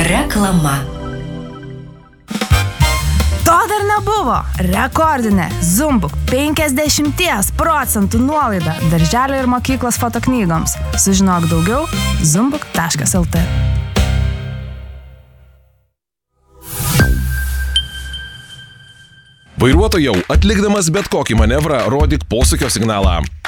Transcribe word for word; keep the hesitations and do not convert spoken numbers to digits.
Reklama. To dar nebuvo. Rekordinė Zumbuk penkiasdešimt procentų nuolaida darželio ir mokyklos fotoknygoms. Sužinok daugiau zumbuk taškas lt. Vairuotojau, atlikdamas bet kokį manevrą, rodyk posūkio signalą.